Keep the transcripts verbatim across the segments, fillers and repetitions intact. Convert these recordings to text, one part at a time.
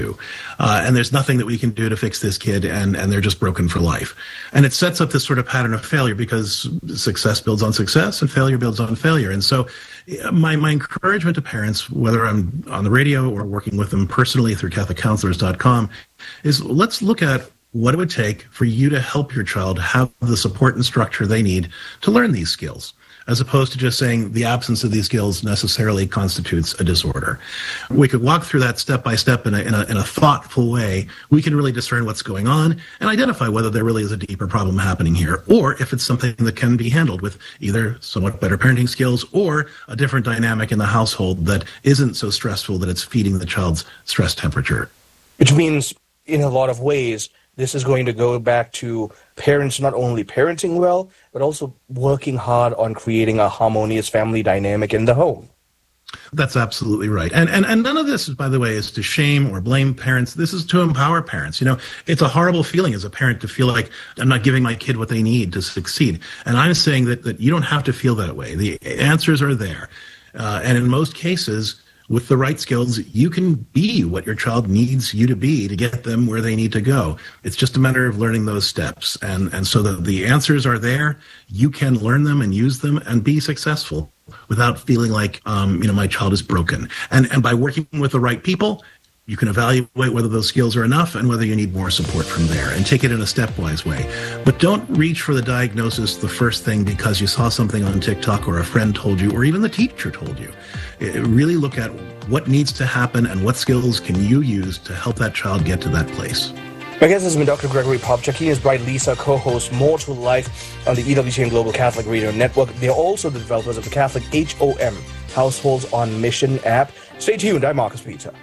Uh, and there's nothing that we can do to fix this kid, and, and they're just broken for life. And it sets up this sort of pattern of failure, because success builds on success and failure builds on failure. And so my, my encouragement to parents, whether I'm on the radio or working with them personally through Catholic Counselors dot com, is let's look at what it would take for you to help your child have the support and structure they need to learn these skills, as opposed to just saying the absence of these skills necessarily constitutes a disorder. We could walk through that step by step in a, in a, in a thoughtful way. We can really discern what's going on and identify whether there really is a deeper problem happening here, or if it's something that can be handled with either somewhat better parenting skills or a different dynamic in the household that isn't so stressful that it's feeding the child's stress temperature. Which means, in a lot of ways, this is going to go back to parents not only parenting well, but also working hard on creating a harmonious family dynamic in the home. That's absolutely right. And, and and none of this, by the way, is to shame or blame parents. This is to empower parents. You know, it's a horrible feeling as a parent to feel like I'm not giving my kid what they need to succeed. And I'm saying that, that you don't have to feel that way. The answers are there. Uh, and in most cases, with the right skills, you can be what your child needs you to be to get them where they need to go. It's just a matter of learning those steps. And, and so the, the answers are there. You can learn them and use them and be successful without feeling like, um, you know, my child is broken. And, and by working with the right people, you can evaluate whether those skills are enough and whether you need more support from there, and take it in a stepwise way. But don't reach for the diagnosis the first thing because you saw something on TikTok or a friend told you or even the teacher told you. It, really look at what needs to happen and what skills can you use to help that child get to that place. My guest has been Doctor Gregory Popcak. He and his bride Lisa co-host More to Life on the E W T N Global Catholic Radio Network. They're also the developers of the Catholic H O M, Households on Mission app. Stay tuned. I'm Marcus Peter.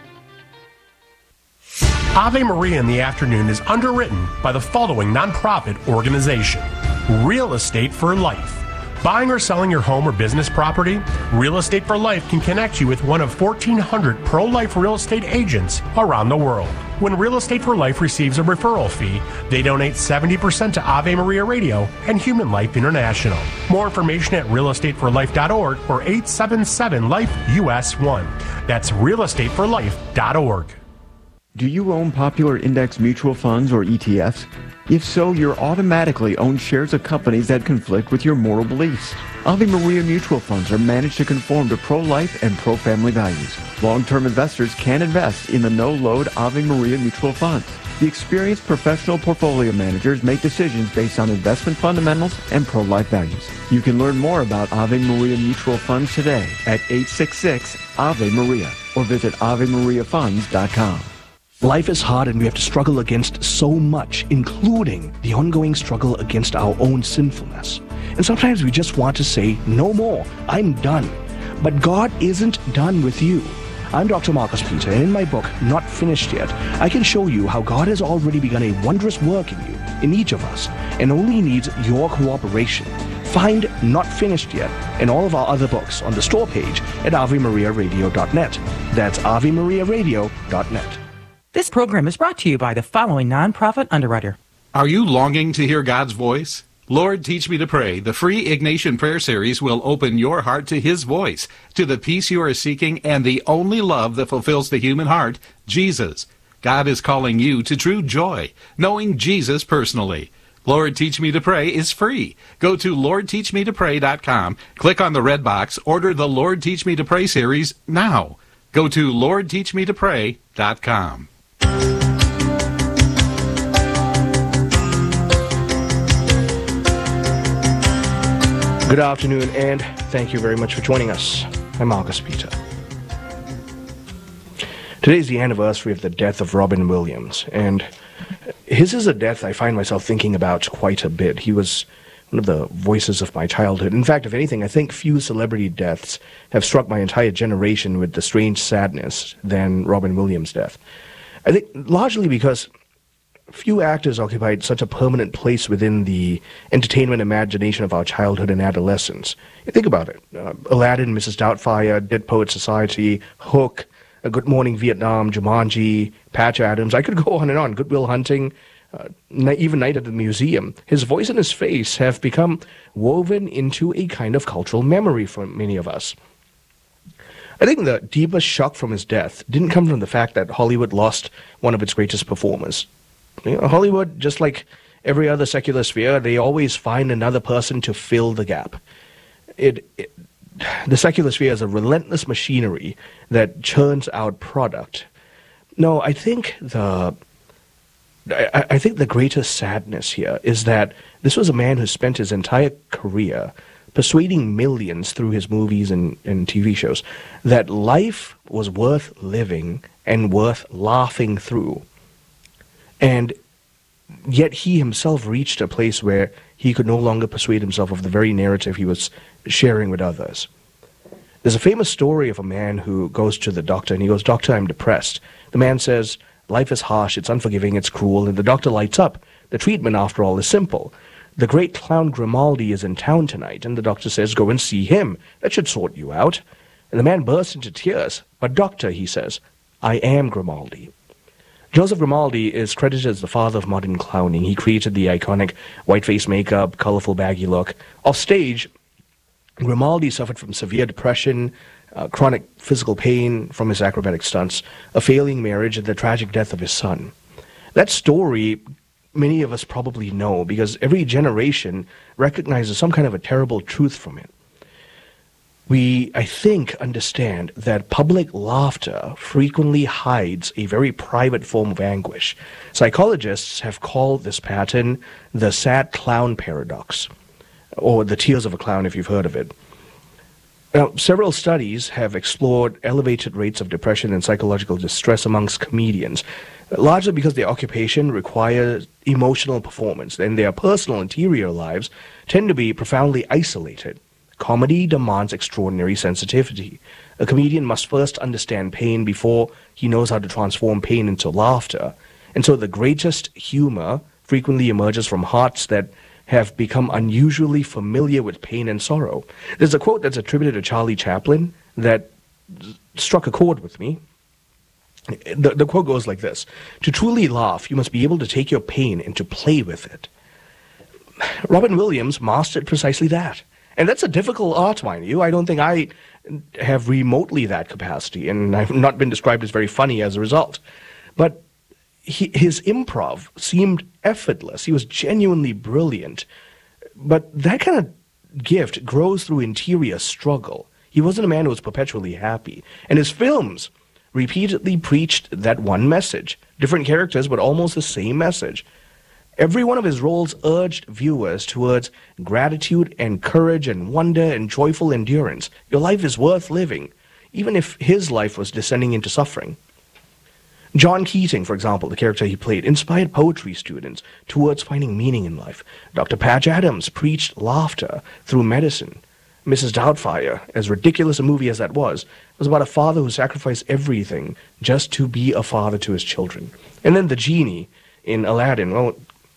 Ave Maria in the Afternoon is underwritten by the following nonprofit organization: Real Estate for Life. Buying or selling your home or business property? Real Estate for Life can connect you with one of fourteen hundred pro-life real estate agents around the world. When Real Estate for Life receives a referral fee, they donate seventy percent to Ave Maria Radio and Human Life International. More information at real estate for life dot org or eight seven seven life U S one. That's real estate for life dot org. Do you own popular index mutual funds or E T Fs? If so, you're automatically own shares of companies that conflict with your moral beliefs. Ave Maria mutual funds are managed to conform to pro-life and pro-family values. Long-term investors can invest in the no-load Ave Maria mutual funds. The experienced professional portfolio managers make decisions based on investment fundamentals and pro-life values. You can learn more about Ave Maria mutual funds today at eight six six Ave Maria or visit ave maria funds dot com. Life is hard and we have to struggle against so much, including the ongoing struggle against our own sinfulness. And sometimes we just want to say, no more, I'm done. But God isn't done with you. I'm Doctor Marcus Peter, and in my book, Not Finished Yet, I can show you how God has already begun a wondrous work in you, in each of us, and only needs your cooperation. Find Not Finished Yet and all of our other books on the store page at ave maria radio dot net. That's ave maria radio dot net. This program is brought to you by the following nonprofit underwriter. Are you longing to hear God's voice? Lord, Teach Me to Pray, the free Ignatian Prayer Series will open your heart to His voice, to the peace you are seeking, and the only love that fulfills the human heart, Jesus. God is calling you to true joy, knowing Jesus personally. Lord, Teach Me to Pray is free. Go to lord teach me to pray dot com, click on the red box, order the Lord, Teach Me to Pray series now. Go to lord teach me to pray dot com. Good afternoon, and thank you very much for joining us. I'm Marcus Peter. Today is the anniversary of the death of Robin Williams, and his is a death I find myself thinking about quite a bit. He was one of the voices of my childhood. In fact, if anything, I think few celebrity deaths have struck my entire generation with the strange sadness than Robin Williams' death. I think largely because few actors occupied such a permanent place within the entertainment imagination of our childhood and adolescence. You think about it. Uh, Aladdin, Missus Doubtfire, Dead Poets Society, Hook, uh, Good Morning Vietnam, Jumanji, Patch Adams. I could go on and on. Good Will Hunting, uh, even Night at the Museum. His voice and his face have become woven into a kind of cultural memory for many of us. I think the deepest shock from his death didn't come from the fact that Hollywood lost one of its greatest performers. You know, Hollywood, just like every other secular sphere, they always find another person to fill the gap. It, it, the secular sphere is a relentless machinery that churns out product. No, I think the I, I think the greatest sadness here is that this was a man who spent his entire career persuading millions through his movies and, and T V shows that life was worth living and worth laughing through. And yet he himself reached a place where he could no longer persuade himself of the very narrative he was sharing with others. There's a famous story of a man who goes to the doctor and he goes, "Doctor, I'm depressed." The man says, "Life is harsh, it's unforgiving, it's cruel," and the doctor lights up. The treatment, after all, is simple. "The great clown Grimaldi is in town tonight," and the doctor says, "Go and see him. That should sort you out." And the man bursts into tears. "But doctor," he says, "I am Grimaldi." Joseph Grimaldi is credited as the father of modern clowning. He created the iconic white-face makeup, colorful baggy look. Off stage, Grimaldi suffered from severe depression, uh, chronic physical pain from his acrobatic stunts, a failing marriage, and the tragic death of his son. That story, many of us probably know, because every generation recognizes some kind of a terrible truth from it. We, I think, understand that public laughter frequently hides a very private form of anguish. Psychologists have called this pattern the sad clown paradox, or the tears of a clown, if you've heard of it. Now, several studies have explored elevated rates of depression and psychological distress amongst comedians, largely because their occupation requires emotional performance, and their personal interior lives tend to be profoundly isolated. Comedy demands extraordinary sensitivity. A comedian must first understand pain before he knows how to transform pain into laughter. And so the greatest humor frequently emerges from hearts that have become unusually familiar with pain and sorrow. There's a quote that's attributed to Charlie Chaplin that struck a chord with me. The, the quote goes like this: "To truly laugh, you must be able to take your pain and to play with it." Robin Williams mastered precisely that. And that's a difficult art, mind you. I don't think I have remotely that capacity, and I've not been described as very funny as a result. But he, his improv seemed effortless. He was genuinely brilliant. But that kind of gift grows through interior struggle. He wasn't a man who was perpetually happy. And his films repeatedly preached that one message. Different characters, but almost the same message. Every one of his roles urged viewers towards gratitude and courage and wonder and joyful endurance. Your life is worth living, even if his life was descending into suffering. John Keating, for example, the character he played, inspired poetry students towards finding meaning in life. Doctor Patch Adams preached laughter through medicine. Missus Doubtfire, as ridiculous a movie as that was, was about a father who sacrificed everything just to be a father to his children. And then the genie in Aladdin, well,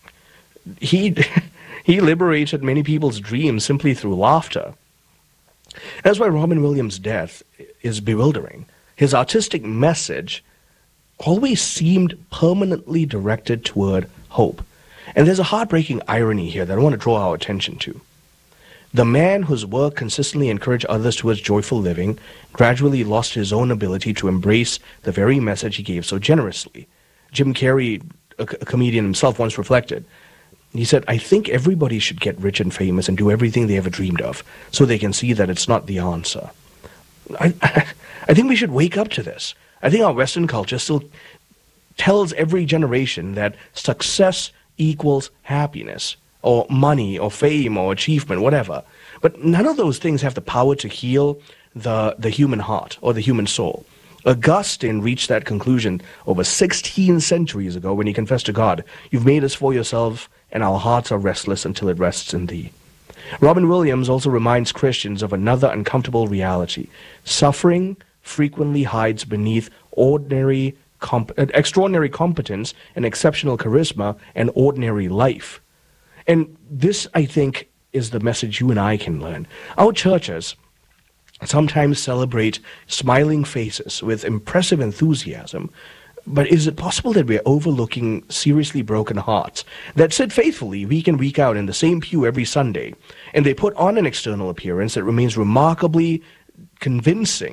he he liberated many people's dreams simply through laughter. That's why Robin Williams' death is bewildering. His artistic message always seemed permanently directed toward hope. And there's a heartbreaking irony here that I want to draw our attention to. The man whose work consistently encouraged others towards joyful living gradually lost his own ability to embrace the very message he gave so generously. Jim Carrey, a, a comedian himself, once reflected. He said, "I think everybody should get rich and famous and do everything they ever dreamed of so they can see that it's not the answer." I, I think we should wake up to this. I think our Western culture still tells every generation that success equals happiness, or money, or fame, or achievement, whatever. But none of those things have the power to heal the, the human heart or the human soul. Augustine reached that conclusion over sixteen centuries ago when he confessed to God, "You've made us for yourself, and our hearts are restless until it rests in thee." Robin Williams also reminds Christians of another uncomfortable reality. Suffering frequently hides beneath ordinary, comp- extraordinary competence and exceptional charisma and ordinary life. And this, I think, is the message you and I can learn. Our churches sometimes celebrate smiling faces with impressive enthusiasm, but is it possible that we're overlooking seriously broken hearts that sit faithfully week in, week out in the same pew every Sunday, and they put on an external appearance that remains remarkably convincing,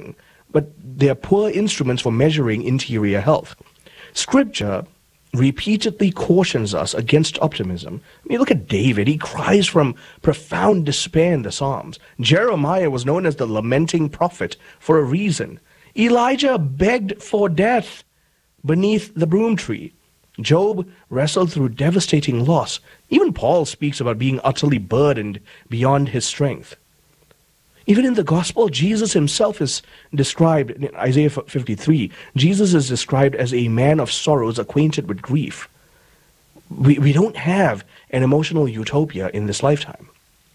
but they are poor instruments for measuring interior health. Scripture repeatedly cautions us against optimism. I mean, look at David. He cries from profound despair in the Psalms. Jeremiah was known as the lamenting prophet for a reason. Elijah begged for death beneath the broom tree. Job wrestled through devastating loss. Even Paul speaks about being utterly burdened beyond his strength. Even in the gospel, Jesus himself is described, in Isaiah fifty-three, Jesus is described as a man of sorrows, acquainted with grief. We, we don't have an emotional utopia in this lifetime.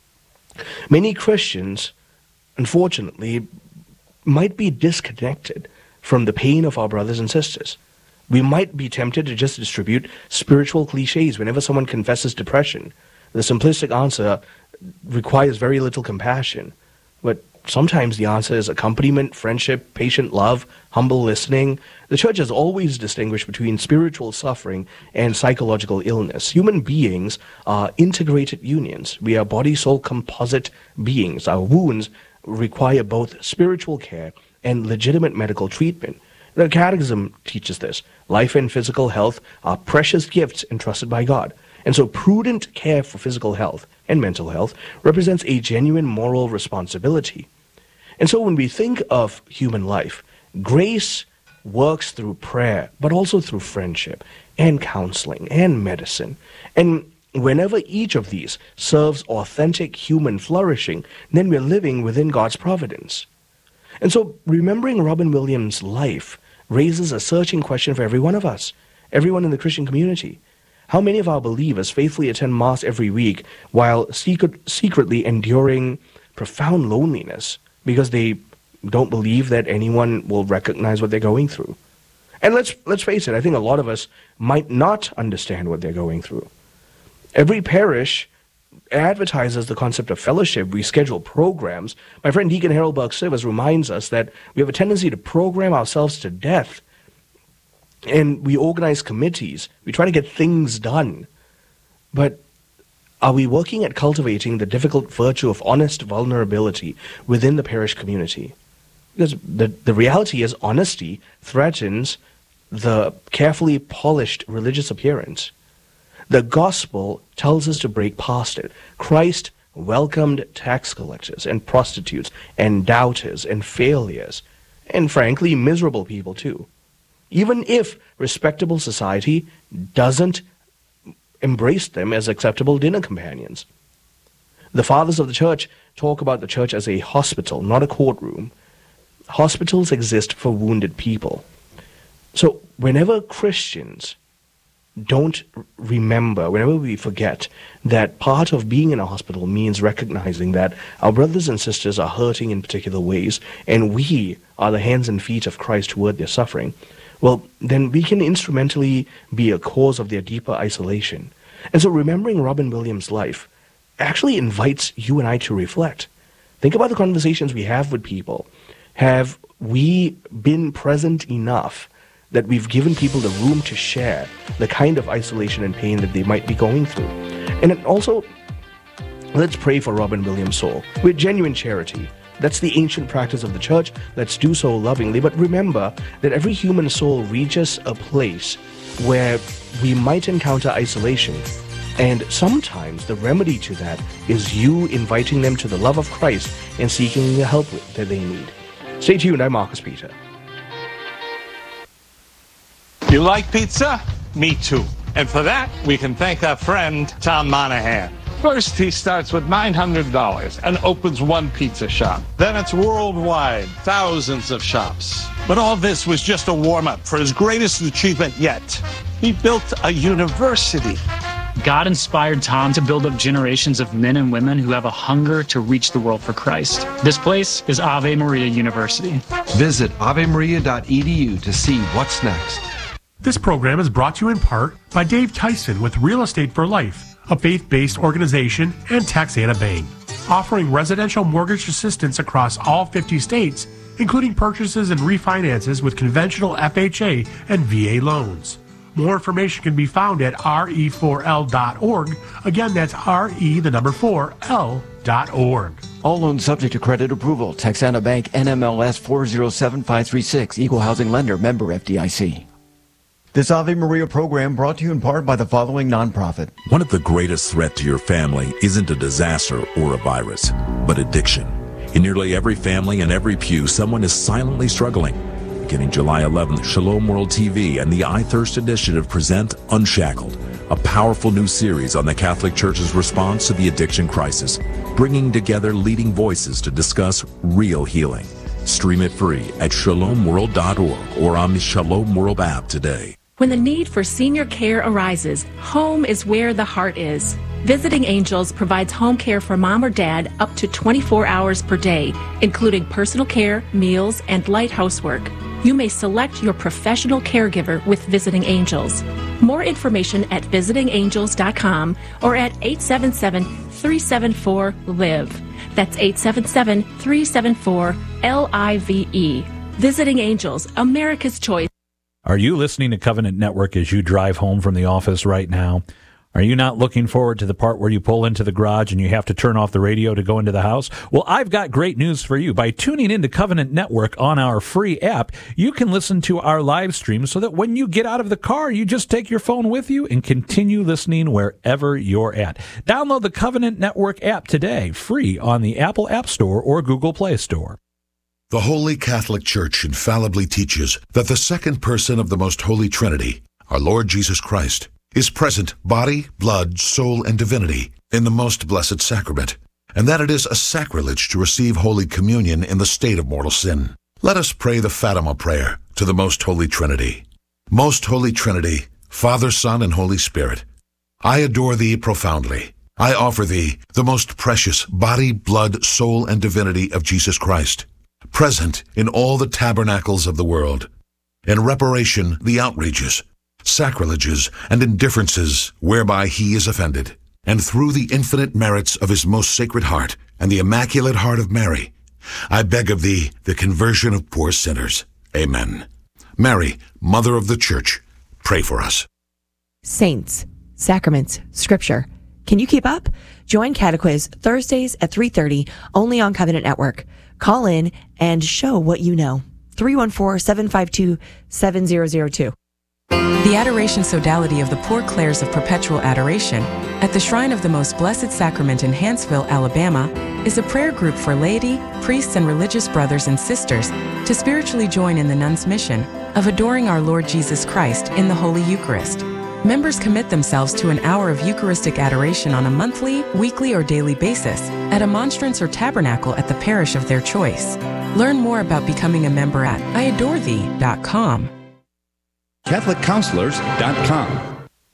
Many Christians, unfortunately, might be disconnected from the pain of our brothers and sisters. We might be tempted to just distribute spiritual cliches whenever someone confesses depression. The simplistic answer requires very little compassion. But sometimes the answer is accompaniment, friendship, patient love, humble listening. The church has always distinguished between spiritual suffering and psychological illness. Human beings are integrated unions. We are body-soul composite beings. Our wounds require both spiritual care and legitimate medical treatment. The Catechism teaches this. Life and physical health are precious gifts entrusted by God. And so prudent care for physical health and mental health represents a genuine moral responsibility. And so when we think of human life, grace works through prayer, but also through friendship and counseling and medicine. And whenever each of these serves authentic human flourishing, then we're living within God's providence. And so remembering Robin Williams' life raises a searching question for every one of us, everyone in the Christian community. How many of our believers faithfully attend Mass every week while secret, secretly enduring profound loneliness because they don't believe that anyone will recognize what they're going through? And let's let's face it, I think a lot of us might not understand what they're going through. Every parish advertises the concept of fellowship. We schedule programs. My friend Deacon Harold Burke-Sivers reminds us that we have a tendency to program ourselves to death. And we organize committees. We try to get things done. But are we working at cultivating the difficult virtue of honest vulnerability within the parish community? Because the, the reality is honesty threatens the carefully polished religious appearance. The gospel tells us to break past it. Christ welcomed tax collectors and prostitutes and doubters and failures, and frankly, miserable people too. Even if respectable society doesn't embrace them as acceptable dinner companions. The fathers of the church talk about the church as a hospital, not a courtroom. Hospitals exist for wounded people. So whenever Christians don't remember, whenever we forget that part of being in a hospital means recognizing that our brothers and sisters are hurting in particular ways, and we are the hands and feet of Christ toward their suffering, well, then we can instrumentally be a cause of their deeper isolation. And so remembering Robin Williams' life actually invites you and I to reflect. Think about the conversations we have with people. Have we been present enough that we've given people the room to share the kind of isolation and pain that they might be going through? And also, let's pray for Robin Williams' soul with genuine charity. That's the ancient practice of the church. Let's do so lovingly. But remember that every human soul reaches a place where we might encounter isolation. And sometimes the remedy to that is you inviting them to the love of Christ and seeking the help that they need. Stay tuned. I'm Marcus Peter. You like pizza? Me too. And for that, we can thank our friend, Tom Monahan. First, he starts with nine hundred dollars and opens one pizza shop. Then it's worldwide, thousands of shops. But all this was just a warm-up for his greatest achievement yet. He built a university. God inspired Tom to build up generations of men and women who have a hunger to reach the world for Christ. This place is Ave Maria University. Visit ave maria dot e d u to see what's next. This program is brought to you in part by Dave Tyson with Real Estate for Life, a faith-based organization, and Taxana Bank, offering residential mortgage assistance across all fifty states, including purchases and refinances with conventional F H A and V A loans. More information can be found at R E four L dot org. Again, that's R E, the number four, L dot org. All loans subject to credit approval. Texana Bank N M L S four zero seven five three six. Equal housing lender. Member F D I C. This Ave Maria program brought to you in part by the following nonprofit. One of the greatest threats to your family isn't a disaster or a virus, but addiction. In nearly every family and every pew, someone is silently struggling. Beginning July eleventh, Shalom World T V and the I Thirst Initiative present Unshackled, a powerful new series on the Catholic Church's response to the addiction crisis, bringing together leading voices to discuss real healing. Stream it free at shalom world dot org or on the Shalom World app today. When the need for senior care arises, home is where the heart is. Visiting Angels provides home care for mom or dad up to twenty-four hours per day, including personal care, meals, and light housework. You may select your professional caregiver with Visiting Angels. More information at visiting angels dot com or at eight seven seven, three seven four, L I V E. That's eight seven seven, three seven four, L I V E. Visiting Angels, America's choice. Are you listening to Covenant Network as you drive home from the office right now? Are you not looking forward to the part where you pull into the garage and you have to turn off the radio to go into the house? Well, I've got great news for you. By tuning into Covenant Network on our free app, you can listen to our live stream so that when you get out of the car, you just take your phone with you and continue listening wherever you're at. Download the Covenant Network app today, free on the Apple App Store or Google Play Store. The Holy Catholic Church infallibly teaches that the second person of the Most Holy Trinity, our Lord Jesus Christ, is present body, blood, soul, and divinity in the most blessed sacrament, and that it is a sacrilege to receive Holy Communion in the state of mortal sin. Let us pray the Fatima prayer to the Most Holy Trinity. Most Holy Trinity, Father, Son, and Holy Spirit, I adore Thee profoundly. I offer Thee the most precious body, blood, soul, and divinity of Jesus Christ, present in all the tabernacles of the world, in reparation the outrages, sacrileges, and indifferences whereby He is offended, and through the infinite merits of His most sacred heart and the Immaculate Heart of Mary, I beg of Thee the conversion of poor sinners. Amen. Mary, Mother of the Church, pray for us. Saints, sacraments, scripture. Can you keep up? Join Catequiz Thursdays at three thirty, only on Covenant Network. Call in and show what you know. three one four, seven five two, seven zero zero two. The Adoration Sodality of the Poor Clares of Perpetual Adoration at the Shrine of the Most Blessed Sacrament in Hanceville, Alabama, is a prayer group for laity, priests, and religious brothers and sisters to spiritually join in the nuns' mission of adoring our Lord Jesus Christ in the Holy Eucharist. Members commit themselves to an hour of Eucharistic adoration on a monthly, weekly, or daily basis at a monstrance or tabernacle at the parish of their choice. Learn more about becoming a member at I adore thee dot com. Catholic Counselors dot com.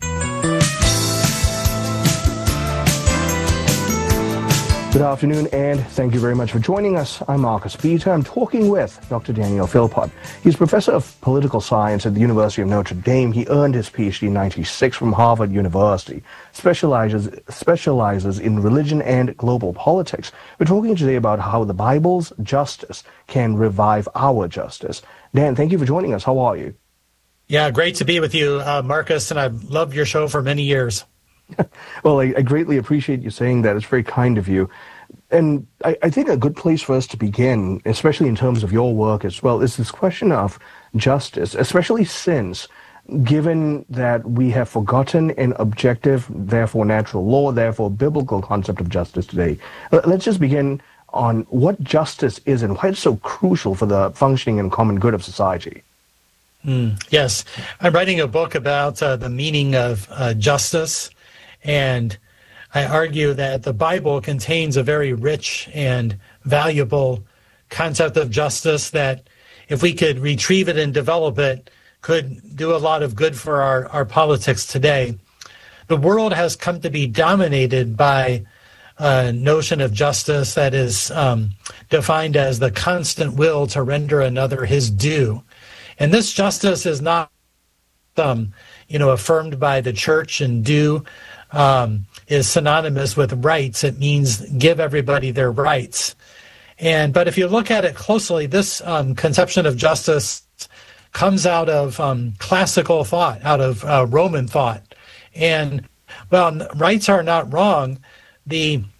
Good afternoon, and thank you very much for joining us. I'm Marcus Peter. I'm talking with Doctor Daniel Philpott. He's professor of political science at the University of Notre Dame. He earned his P H D in ninety-six from Harvard University, specializes, specializes in religion and global politics. We're talking today about how the Bible's justice can revive our justice. Dan, thank you for joining us. How are you? Yeah, great to be with you, uh, Marcus, and I've loved your show for many years. Well, I, I greatly appreciate you saying that. It's very kind of you. And I, I think a good place for us to begin, especially in terms of your work as well, is this question of justice, especially since, given that we have forgotten an objective, therefore natural law, therefore biblical concept of justice today. Let's just begin on what justice is and why it's so crucial for the functioning and common good of society. Mm, yes, I'm writing a book about uh, the meaning of uh, justice, and I argue that the Bible contains a very rich and valuable concept of justice that, if we could retrieve it and develop it, could do a lot of good for our, our politics today. The world has come to be dominated by a notion of justice that is um, defined as the constant will to render another his due. And this justice is not, um, you know, affirmed by the church, and due um, is synonymous with rights. It means give everybody their rights. And but if you look at it closely, this um, conception of justice comes out of um, classical thought, out of uh, Roman thought. And, well, rights are not wrong. The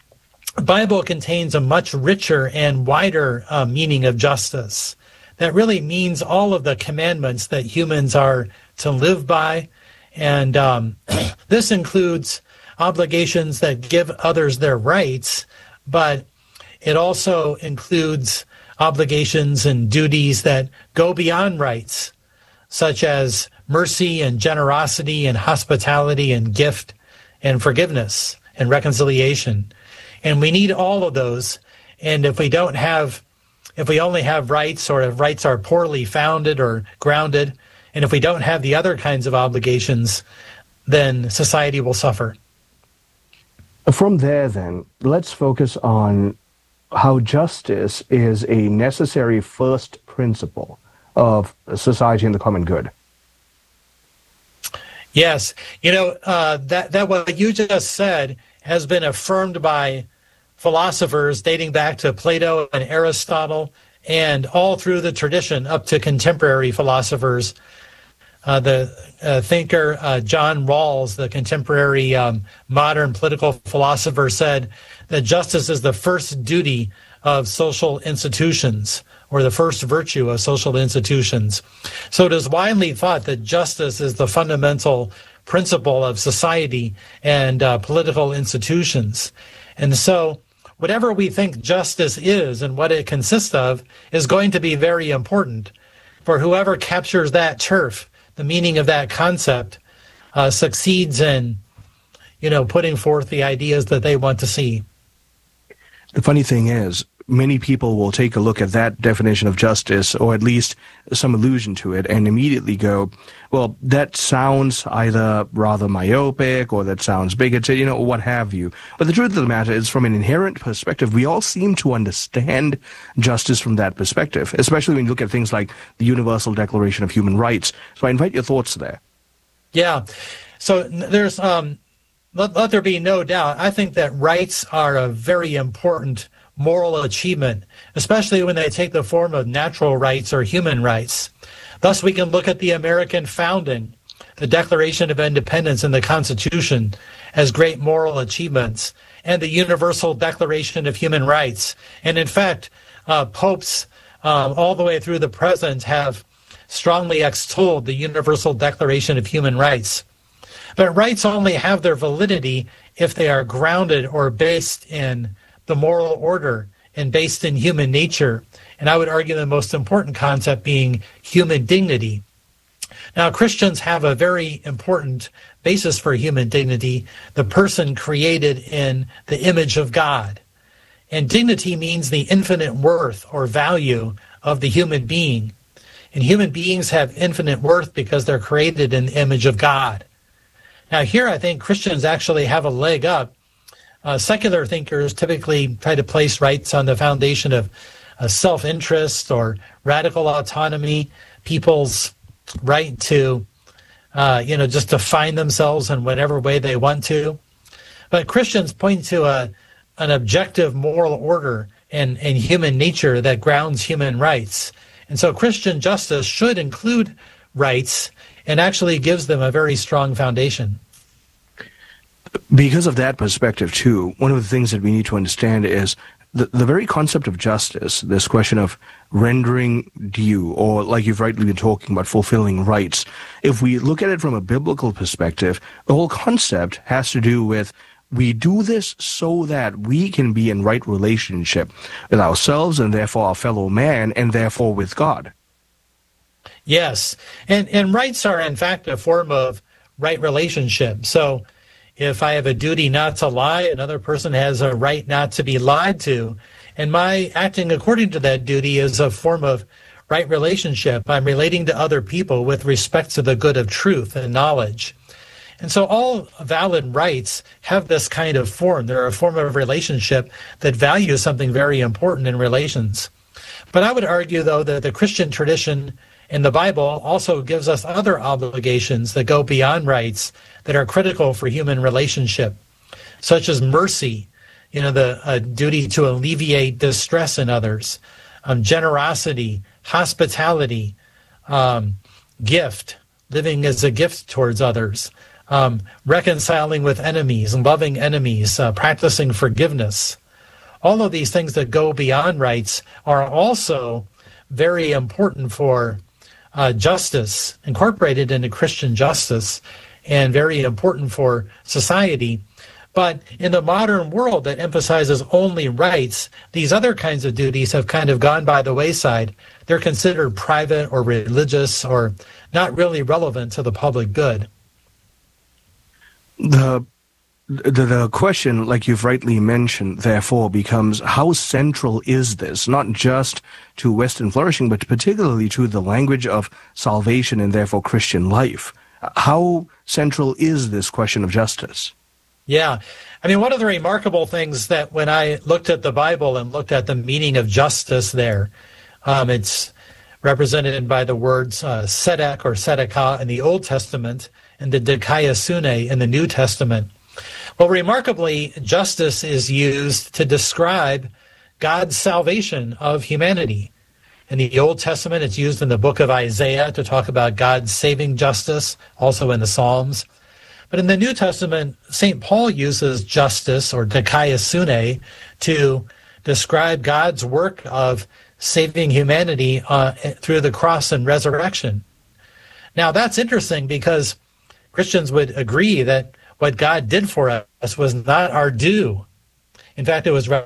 the Bible contains a much richer and wider uh, meaning of justice that really means all of the commandments that humans are to live by. And um, this includes obligations that give others their rights, but it also includes obligations and duties that go beyond rights, such as mercy and generosity and hospitality and gift and forgiveness and reconciliation. And we need all of those. And if we don't have, if we only have rights, or if rights are poorly founded or grounded, and if we don't have the other kinds of obligations, then society will suffer. From there, then, let's focus on how justice is a necessary first principle of society and the common good. Yes. You know, uh, that, that what you just said has been affirmed by philosophers dating back to Plato and Aristotle, and all through the tradition up to contemporary philosophers. Uh, the uh, thinker uh, John Rawls, the contemporary um, modern political philosopher, said that justice is the first duty of social institutions, or the first virtue of social institutions. So it is widely thought that justice is the fundamental principle of society and uh, political institutions. And so whatever we think justice is and what it consists of is going to be very important. For whoever captures that turf, the meaning of that concept, uh, succeeds in, you know, putting forth the ideas that they want to see. The funny thing is, many people will take a look at that definition of justice, or at least some allusion to it, and immediately go, well, that sounds either rather myopic, or that sounds bigoted, you know, what have you. But the truth of the matter is, from an inherent perspective, we all seem to understand justice from that perspective, especially when you look at things like the Universal Declaration of Human Rights. So I invite your thoughts there. Yeah. So there's, um, let, let there be no doubt, I think that rights are a very important moral achievement, especially when they take the form of natural rights or human rights. Thus, we can look at the American founding, the Declaration of Independence, and the Constitution as great moral achievements, and the Universal Declaration of Human Rights. And in fact, uh, popes um, all the way through the present have strongly extolled the Universal Declaration of Human Rights. But rights only have their validity if they are grounded or based in the moral order and based in human nature. And I would argue the most important concept being human dignity. Now, Christians have a very important basis for human dignity, the person created in the image of God. And dignity means the infinite worth or value of the human being. And human beings have infinite worth because they're created in the image of God. Now, here I think Christians actually have a leg up. Uh, secular thinkers typically try to place rights on the foundation of uh, self-interest or radical autonomy, people's right to, uh, you know, just define themselves in whatever way they want to. But Christians point to a an objective moral order and, and human nature that grounds human rights. And so Christian justice should include rights and actually gives them a very strong foundation. Because of that perspective, too, one of the things that we need to understand is the, the very concept of justice, this question of rendering due, or like you've rightly been talking about, fulfilling rights. If we look at it from a biblical perspective, the whole concept has to do with we do this so that we can be in right relationship with ourselves and therefore our fellow man and therefore with God. Yes, and, and rights are in fact a form of right relationship. So if I have a duty not to lie, another person has a right not to be lied to. And my acting according to that duty is a form of right relationship. I'm relating to other people with respect to the good of truth and knowledge. And so all valid rights have this kind of form. They're a form of relationship that values something very important in relations. But I would argue, though, that the Christian tradition and the Bible also gives us other obligations that go beyond rights that are critical for human relationship, such as mercy, you know, the uh, duty to alleviate distress in others, um, generosity, hospitality, um, gift, living as a gift towards others, um, reconciling with enemies and loving enemies, uh, practicing forgiveness, all of these things that go beyond rights are also very important for uh, justice, incorporated into Christian justice, and very important for society. But in the modern world that emphasizes only rights, these other kinds of duties have kind of gone by the wayside. They're considered private or religious or not really relevant to the public good. The, the the question, like you've rightly mentioned, therefore becomes how central is this, not just to Western flourishing, but particularly to the language of salvation and therefore Christian life? How central is this question of justice? Yeah. I mean, one of the remarkable things that when I looked at the Bible and looked at the meaning of justice there, um, it's represented by the words uh, tzedek or tzedakah in the Old Testament and the dikaiosune in the New Testament. Well, remarkably, justice is used to describe God's salvation of humanity. In the Old Testament, it's used in the book of Isaiah to talk about God's saving justice, also in the Psalms. But in the New Testament, Saint Paul uses justice, or dikaiosune, to describe God's work of saving humanity uh, through the cross and resurrection. Now, that's interesting because Christians would agree that what God did for us was not our due. In fact, it was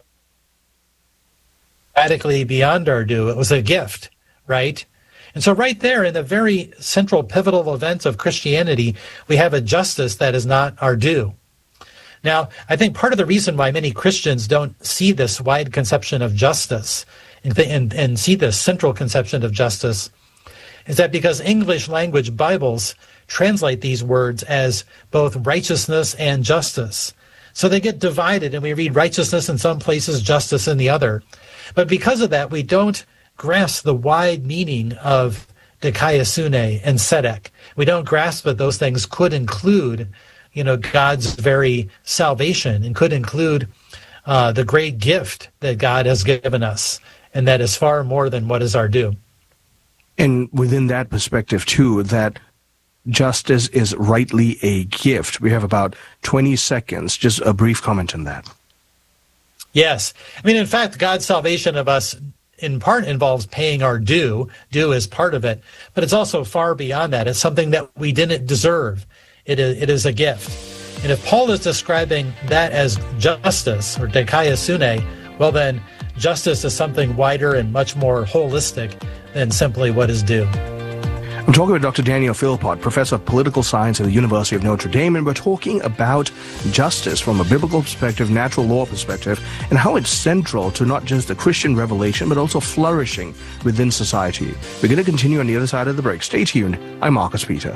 radically beyond our due. It was a gift, right? And so right there in the very central pivotal event of Christianity, we have a justice that is not our due. Now, I think part of the reason why many Christians don't see this wide conception of justice and, and, and see this central conception of justice is that because English language Bibles translate these words as both righteousness and justice. So they get divided, and we read righteousness in some places, justice in the other. But because of that, we don't grasp the wide meaning of dikaiosune and tzedek. We don't grasp that those things could include, you know, God's very salvation and could include uh, the great gift that God has given us, and that is far more than what is our due. And within that perspective, too, that justice is rightly a gift. We have about twenty seconds. Just a brief comment on that. Yes. I mean, in fact, God's salvation of us in part involves paying our due. Due is part of it. But it's also far beyond that. It's something that we didn't deserve. It is, it is a gift. And if Paul is describing that as justice, or dikaiosune, well then, justice is something wider and much more holistic than simply what is due. I'm talking with Doctor Daniel Philpott, Professor of Political Science at the University of Notre Dame, and we're talking about justice from a biblical perspective, natural law perspective, and how it's central to not just the Christian revelation, but also flourishing within society. We're going to continue on the other side of the break. Stay tuned. I'm Marcus Peter.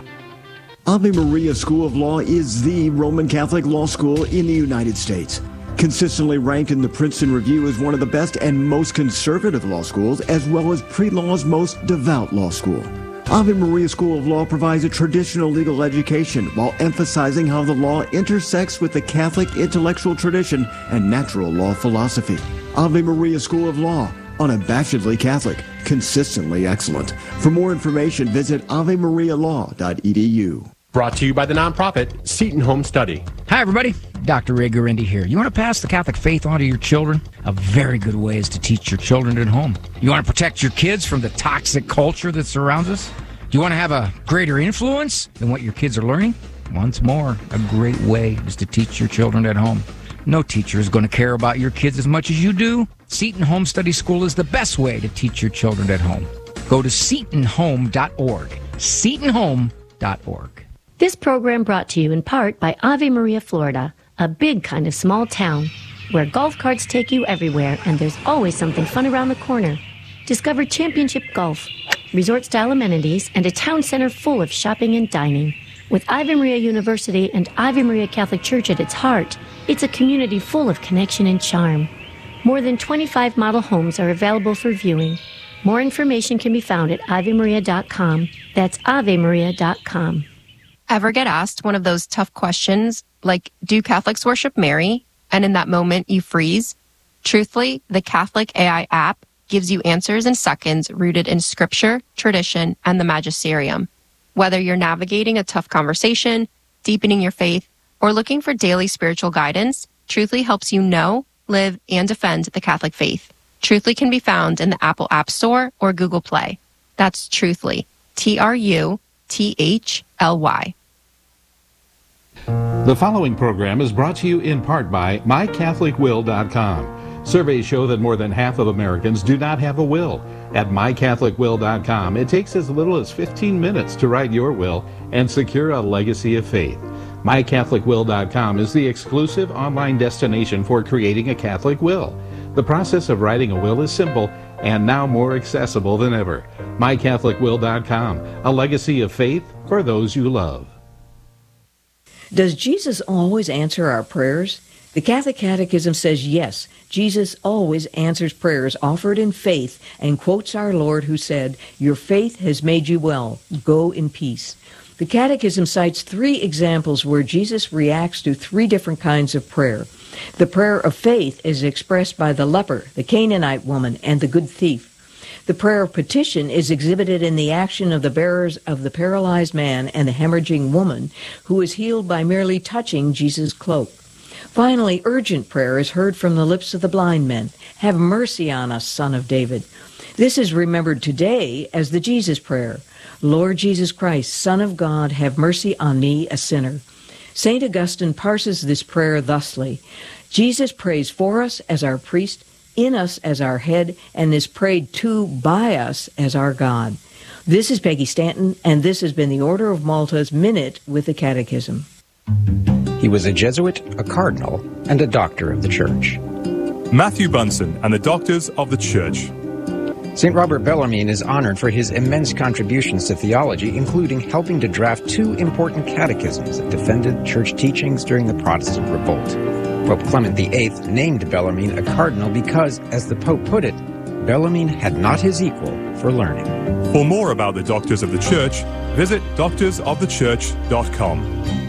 Ave Maria School of Law is the Roman Catholic law school in the United States. Consistently ranked in the Princeton Review as one of the best and most conservative law schools, as well as pre-law's most devout law school. Ave Maria School of Law provides a traditional legal education while emphasizing how the law intersects with the Catholic intellectual tradition and natural law philosophy. Ave Maria School of Law, unabashedly Catholic, consistently excellent. For more information, visit ave maria law dot e d u. Brought to you by the nonprofit Seton Home Study. Hi, everybody. Doctor Ray Guarendi here. You want to pass the Catholic faith on to your children? A very good way is to teach your children at home. You want to protect your kids from the toxic culture that surrounds us? Do you want to have a greater influence than what your kids are learning? Once more, a great way is to teach your children at home. No teacher is going to care about your kids as much as you do. Seton Home Study School is the best way to teach your children at home. Go to seton home dot org. seton home dot org. This program brought to you in part by Ave Maria, Florida, a big kind of small town where golf carts take you everywhere and there's always something fun around the corner. Discover championship golf, resort-style amenities, and a town center full of shopping and dining. With Ave Maria University and Ave Maria Catholic Church at its heart, it's a community full of connection and charm. More than twenty-five model homes are available for viewing. More information can be found at ave maria dot com. That's ave maria dot com. Ever get asked one of those tough questions like, do Catholics worship Mary? And in that moment you freeze? Truthfully, the Catholic A I app gives you answers in seconds rooted in scripture, tradition, and the magisterium. Whether you're navigating a tough conversation, deepening your faith, or looking for daily spiritual guidance, Truthfully helps you know, live, and defend the Catholic faith. Truthly can be found in the Apple App Store or Google Play. That's Truthly, T R U T H L Y. The following program is brought to you in part by my catholic will dot com. Surveys show that more than half of Americans do not have a will. At my catholic will dot com, it takes as little as fifteen minutes to write your will and secure a legacy of faith. my catholic will dot com is the exclusive online destination for creating a Catholic will. The process of writing a will is simple and now more accessible than ever. my catholic will dot com, a legacy of faith for those you love. Does Jesus always answer our prayers? The Catholic Catechism says yes, Jesus always answers prayers offered in faith and quotes our Lord who said, "Your faith has made you well. Go in peace." The Catechism cites three examples where Jesus reacts to three different kinds of prayer. The prayer of faith is expressed by the leper, the Canaanite woman, and the good thief. The prayer of petition is exhibited in the action of the bearers of the paralyzed man and the hemorrhaging woman, who is healed by merely touching Jesus' cloak. Finally, urgent prayer is heard from the lips of the blind men. "Have mercy on us, Son of David." This is remembered today as the Jesus prayer. "Lord Jesus Christ, Son of God, have mercy on me, a sinner." Saint Augustine parses this prayer thusly: Jesus prays for us as our priest, in us as our head, and is prayed to by us as our God. This is Peggy Stanton, and this has been the Order of Malta's Minute with the Catechism. He was a Jesuit, a cardinal, and a doctor of the Church. Matthew Bunson and the Doctors of the Church. Saint Robert Bellarmine is honored for his immense contributions to theology, including helping to draft two important catechisms that defended church teachings during the Protestant Revolt. Pope Clement the Eighth named Bellarmine a cardinal because, as the Pope put it, Bellarmine had not his equal for learning. For more about the Doctors of the Church, visit doctors of the church dot com.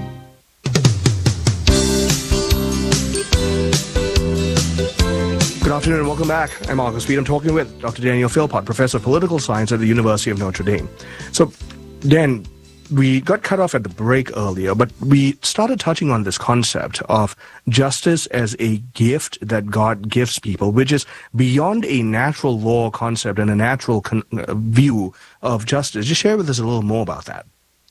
Good afternoon and welcome back. I'm Marcus Speed. I'm talking with Doctor Daniel Philpott, Professor of Political Science at the University of Notre Dame. So, Dan, we got cut off at the break earlier, but we started touching on this concept of justice as a gift that God gives people, which is beyond a natural law concept and a natural con- uh, view of justice. Just share with us a little more about that.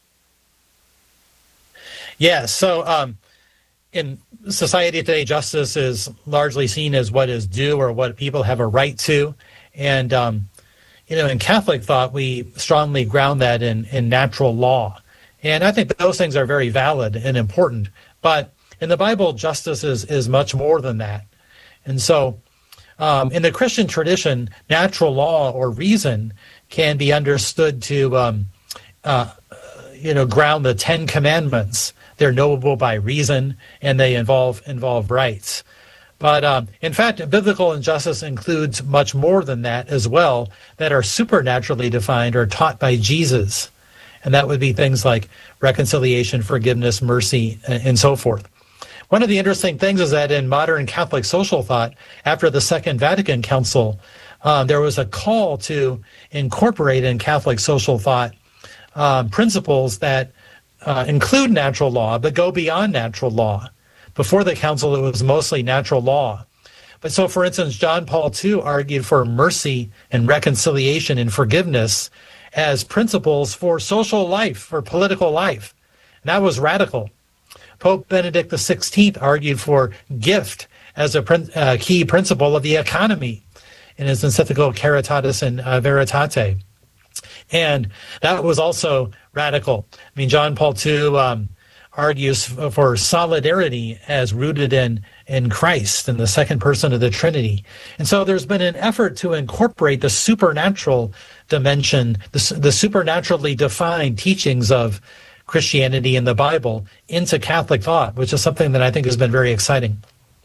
Yeah, so um, in society today, justice is largely seen as what is due or what people have a right to. And um You know, in Catholic thought, we strongly ground that in, in natural law. And I think those things are very valid and important. But in the Bible, justice is, is much more than that. And so um, in the Christian tradition, natural law or reason can be understood to, um, uh, you know, ground the Ten Commandments. They're knowable by reason, and they involve involve rights. But um, in fact, biblical injustice includes much more than that as well, that are supernaturally defined or taught by Jesus. And that would be things like reconciliation, forgiveness, mercy, and so forth. One of the interesting things is that in modern Catholic social thought, after the Second Vatican Council, um, there was a call to incorporate in Catholic social thought um, principles that uh, include natural law, but go beyond natural law. Before the council, it was mostly natural law. But so, for instance, John Paul the Second argued for mercy and reconciliation and forgiveness as principles for social life, for political life. And that was radical. Pope Benedict the Sixteenth argued for gift as a prin- uh, key principle of the economy in his encyclical Caritatis in uh, Veritate. And that was also radical. I mean, John Paul the Second um, argues for solidarity as rooted in, in Christ and the second person of the Trinity. And so there's been an effort to incorporate the supernatural dimension, the, the supernaturally defined teachings of Christianity and the Bible into Catholic thought, which is something that I think has been very exciting.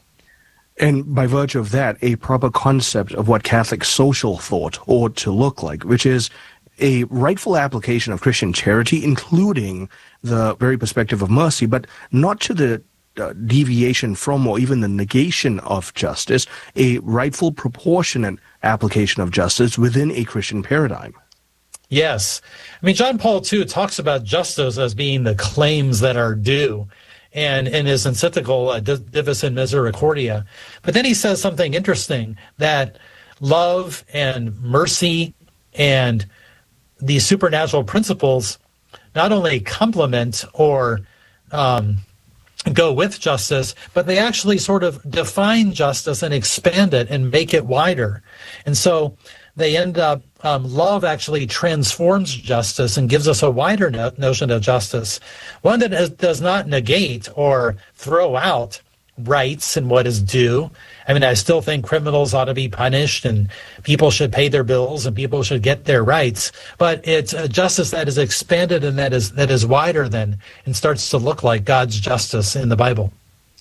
And by virtue of that, a proper concept of what Catholic social thought ought to look like, which is a rightful application of Christian charity, including the very perspective of mercy, but not to the uh, deviation from or even the negation of justice, a rightful proportionate application of justice within a Christian paradigm. Yes. I mean, John Paul the Second talks about justice as being the claims that are due. and in his encyclical uh, Divus in Misericordia. But then he says something interesting, that love and mercy and these supernatural principles not only complement or um, go with justice, but they actually sort of define justice and expand it and make it wider. And so they end up, um, love actually transforms justice and gives us a wider no- notion of justice, one that has, does not negate or throw out rights and what is due. I mean, I still think criminals ought to be punished and people should pay their bills and people should get their rights. But it's a justice that is expanded and that is that is wider than and starts to look like God's justice in the Bible.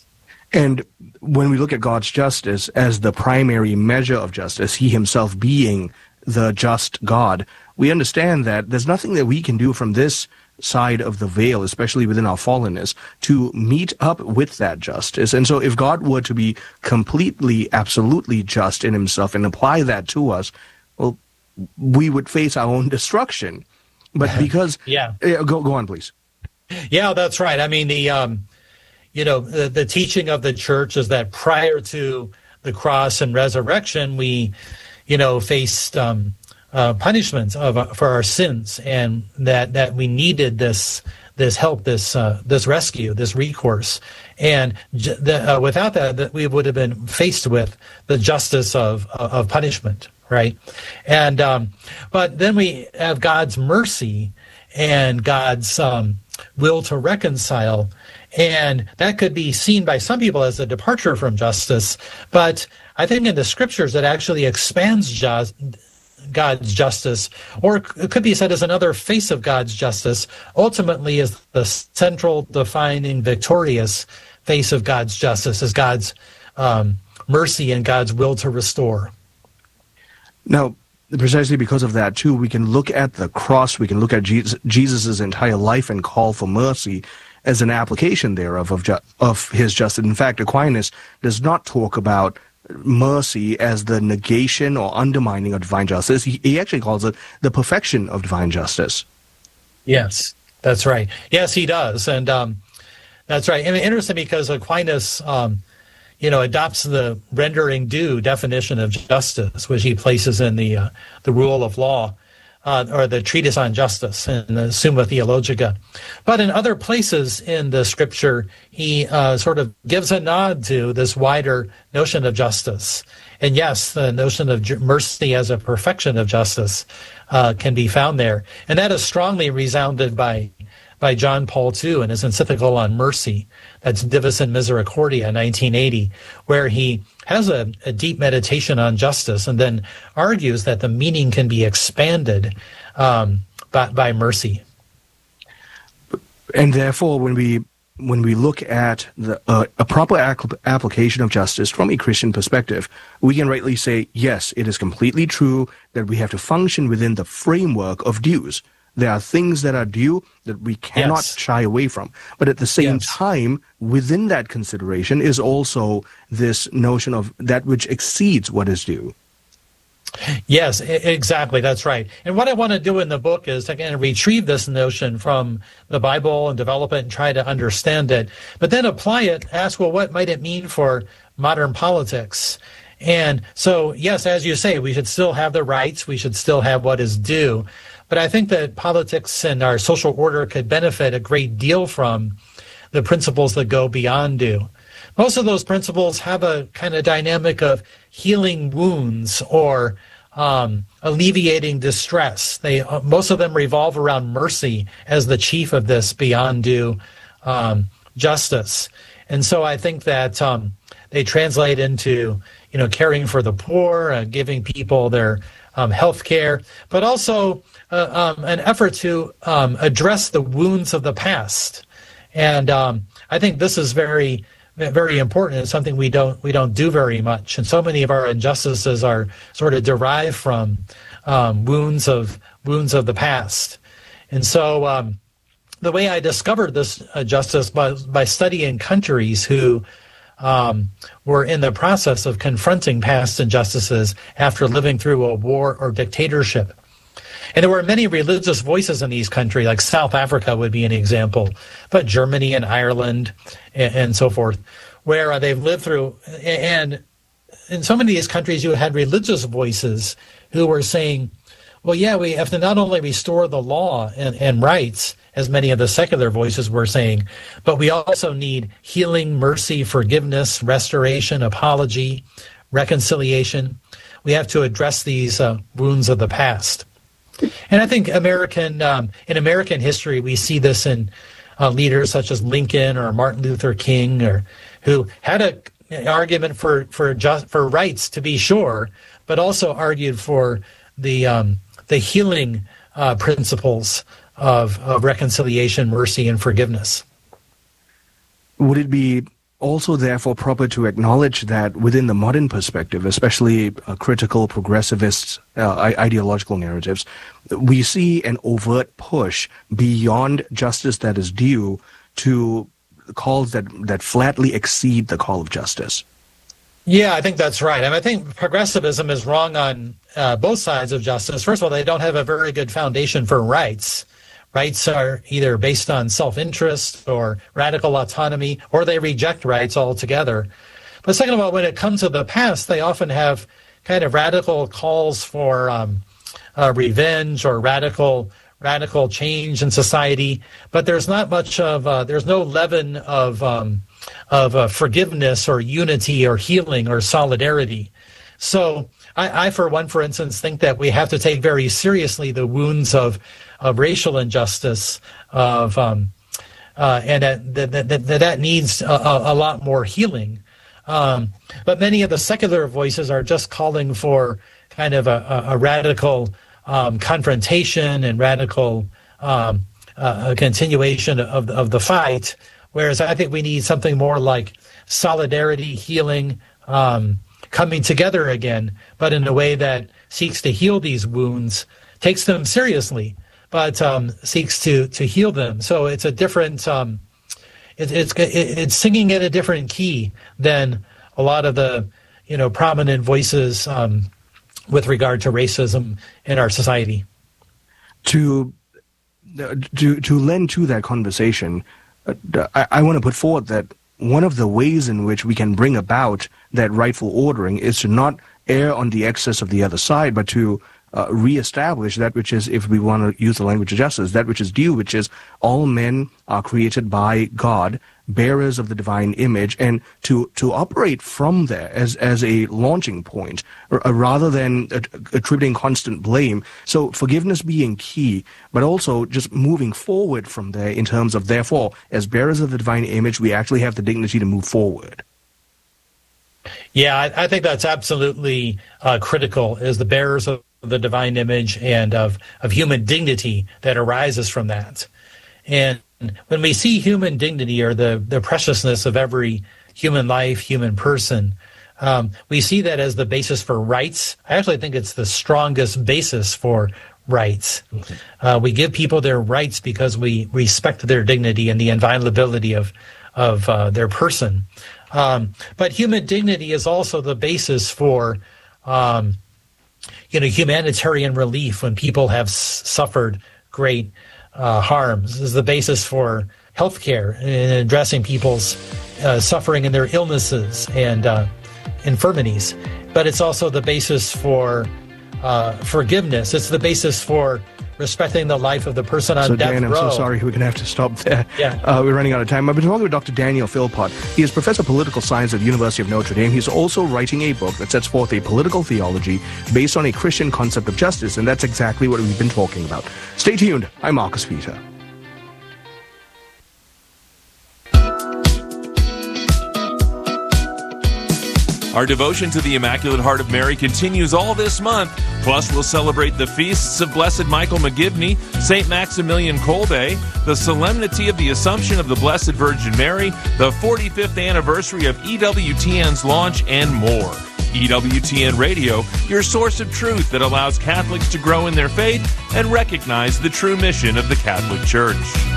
And when we look at God's justice as the primary measure of justice, he himself being the just God, we understand that there's nothing that we can do from this side of the veil, especially within our fallenness, to meet up with that justice. And so if God were to be completely, absolutely just in himself and apply that to us, well, we would face our own destruction. But because... yeah. Uh, go, go on, please. Yeah, that's right. I mean, the, um, you know, the, the teaching of the church is that prior to the cross and resurrection, we, you know, faced... Um, Uh, punishments of uh, for our sins, and that, that we needed this this help, this uh, this rescue, this recourse, and j- the, uh, without that, that we would have been faced with the justice of of punishment, right? And um, but then we have God's mercy and God's um, will to reconcile, and that could be seen by some people as a departure from justice, but I think in the scriptures it actually expands justice. God's justice, or it could be said as another face of God's justice, ultimately is the central, defining, victorious face of God's justice, is God's um, mercy and God's will to restore. Now, precisely because of that, too, we can look at the cross, we can look at Jesus' Jesus's entire life and call for mercy as an application thereof of, ju- of his justice. In fact, Aquinas does not talk about mercy as the negation or undermining of divine justice. He, he actually calls it the perfection of divine justice. Yes, that's right. Yes, he does. And um, that's right. I mean, interesting because Aquinas, um, you know, adopts the rendering due definition of justice, which he places in the uh, the rule of law, uh, or the treatise on justice in the Summa Theologica. But in other places in the scripture, he uh, sort of gives a nod to this wider notion of justice. And yes, the notion of ju- mercy as a perfection of justice uh, can be found there. And that is strongly resounded by by John Paul the Second in his encyclical on mercy. That's Divus in Misericordia, nineteen eighty, where he has a, a deep meditation on justice and then argues that the meaning can be expanded um, by, by mercy. And therefore, when we when we look at the, uh, a proper ac- application of justice from a Christian perspective, we can rightly say, yes, it is completely true that we have to function within the framework of dues. There are things that are due that we cannot Yes. shy away from. But at the same Yes. time, within that consideration is also this notion of that which exceeds what is due. Yes, e- exactly. That's right. And what I want to do in the book is, again, retrieve this notion from the Bible and develop it and try to understand it, but then apply it, ask, well, what might it mean for modern politics? And so, yes, as you say, we should still have the rights. We should still have what is due. But I think that politics and our social order could benefit a great deal from the principles that go beyond due. Most of those principles have a kind of dynamic of healing wounds or um, alleviating distress. They uh, most of them revolve around mercy as the chief of this beyond due um, justice. And so I think that um, they translate into, you know, caring for the poor, uh, giving people their um, health care, but also uh, um, an effort to um, address the wounds of the past. And um, I think this is very, very important. It's something we don't we don't do very much. And so many of our injustices are sort of derived from um, wounds of wounds of the past. And so um, the way I discovered this uh, justice was by studying countries who um, were in the process of confronting past injustices after living through a war or dictatorship. And there were many religious voices in these countries, like South Africa would be an example, but Germany and Ireland and, and so forth, where uh, they've lived through. And in so many of these countries, you had religious voices who were saying, well, yeah, we have to not only restore the law and, and rights, as many of the secular voices were saying, but we also need healing, mercy, forgiveness, restoration, apology, reconciliation. We have to address these uh, wounds of the past. And I think American um, in American history, we see this in uh, leaders such as Lincoln or Martin Luther King, or who had a, an argument for for just, for rights, to be sure, but also argued for the um, the healing uh, principles of, of reconciliation, mercy, and forgiveness. Would it be also therefore proper to acknowledge that within the modern perspective, especially uh, critical progressivist uh, ideological narratives, we see an overt push beyond justice that is due to calls that, that flatly exceed the call of justice? Yeah, I think that's right. I mean, I think progressivism is wrong on uh, both sides of justice. First of all, they don't have a very good foundation for rights. Rights are either based on self-interest or radical autonomy, or they reject rights altogether. But second of all, when it comes to the past, they often have kind of radical calls for um, uh, revenge or radical radical change in society. But there's not much of uh, there's no leaven of um, of uh, forgiveness or unity or healing or solidarity. So I, I, for one, for instance, think that we have to take very seriously the wounds of of racial injustice, of um, uh, and that that, that that needs a, a lot more healing. Um, but many of the secular voices are just calling for kind of a, a, a radical um, confrontation and radical um, uh, a continuation of of the fight. Whereas I think we need something more like solidarity, healing, um, coming together again, but in a way that seeks to heal these wounds, takes them seriously, but um, seeks to to heal them. So it's a different, um, it, it's it, it's singing in a different key than a lot of the you know prominent voices um, with regard to racism in our society. To to to lend to that conversation, uh, I, I want to put forward that one of the ways in which we can bring about that rightful ordering is to not err on the excess of the other side, but to Uh, reestablish that which is, if we want to use the language of justice, that which is due, which is all men are created by God, bearers of the divine image, and to to operate from there as as a launching point, or, uh, rather than uh, attributing constant blame. So forgiveness being key, but also just moving forward from there in terms of, therefore, as bearers of the divine image, we actually have the dignity to move forward. Yeah, I, I think that's absolutely uh, critical, as the bearers of the divine image and of, of human dignity that arises from that. And when we see human dignity, or the, the preciousness of every human life, human person, um, we see that as the basis for rights. I actually think it's the strongest basis for rights. Okay. Uh, we give people their rights because we respect their dignity and the inviolability of, of uh, their person. Um, but human dignity is also the basis for um, you know, humanitarian relief when people have s- suffered great uh, harms. This is the basis for healthcare and addressing people's uh, suffering and their illnesses and uh, infirmities. But it's also the basis for uh, forgiveness. It's the basis for respecting the life of the person on so death Dan, row. I'm so sorry, we're going to have to stop there. Yeah. Uh, we're running out of time. I've been talking with Doctor Daniel Philpott. He is Professor of Political Science at the University of Notre Dame. He's also writing a book that sets forth a political theology based on a Christian concept of justice, and that's exactly what we've been talking about. Stay tuned. I'm Marcus Peter. Our devotion to the Immaculate Heart of Mary continues all this month. Plus, we'll celebrate the feasts of Blessed Michael McGivney, Saint Maximilian Kolbe, the Solemnity of the Assumption of the Blessed Virgin Mary, the forty-fifth anniversary of E W T N's launch, and more. E W T N Radio, your source of truth that allows Catholics to grow in their faith and recognize the true mission of the Catholic Church.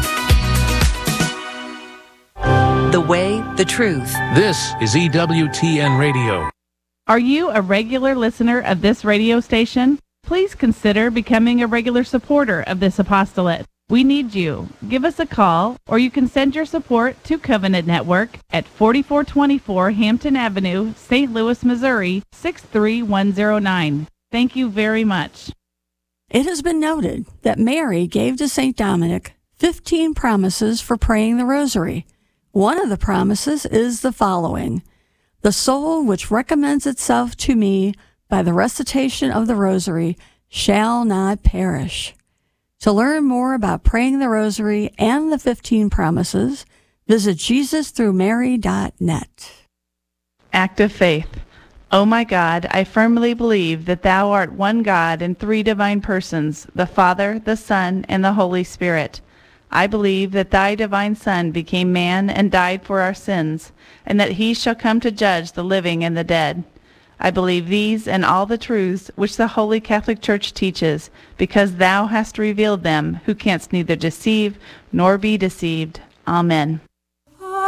The way, the truth. This is E W T N Radio. Are you a regular listener of this radio station? Please consider becoming a regular supporter of this apostolate. We need you. Give us a call, or you can send your support to Covenant Network at forty-four twenty-four Hampton Avenue, Saint Louis, Missouri, six three one zero nine. Thank you very much. It has been noted that Mary gave to Saint Dominic fifteen promises for praying the rosary. One of the promises is the following: "The soul which recommends itself to me by the recitation of the rosary shall not perish." To learn more about praying the rosary and the fifteen promises, visit Jesus through Mary dot net. Act of faith. O my God, I firmly believe that thou art one God in three divine persons, the Father, the Son, and the Holy Spirit. I believe that thy divine Son became man and died for our sins, and that he shall come to judge the living and the dead. I believe these and all the truths which the Holy Catholic Church teaches, because thou hast revealed them, who canst neither deceive nor be deceived. Amen.